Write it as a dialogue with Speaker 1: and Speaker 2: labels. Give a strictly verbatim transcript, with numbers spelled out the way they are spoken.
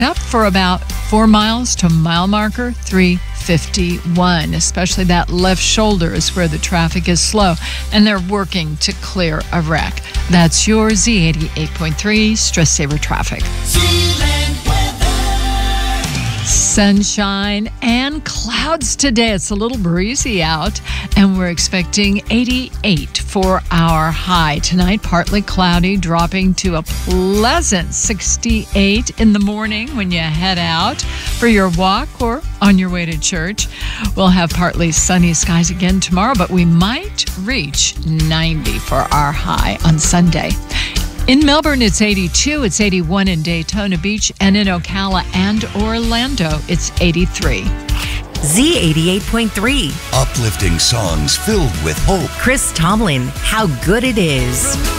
Speaker 1: up for about four miles to mile marker three fifty-one. Especially that left shoulder is where the traffic is slow, and they're working to clear a wreck. That's your Z eighty-eight point three Stress Saver Traffic. Sunshine and clouds today. It's a little breezy out, and we're expecting eighty-eight for our high. Tonight, partly cloudy, dropping to a pleasant sixty-eight in the morning when you head out for your walk or on your way to church. We'll have partly sunny skies again tomorrow, but we might reach ninety for our high on Sunday. In Melbourne, it's eighty-two. It's eighty-one in Daytona Beach. And in Ocala and Orlando, it's eighty-three.
Speaker 2: Z eighty-eight point three.
Speaker 3: Uplifting songs filled with hope.
Speaker 2: Chris Tomlin, How Good It Is.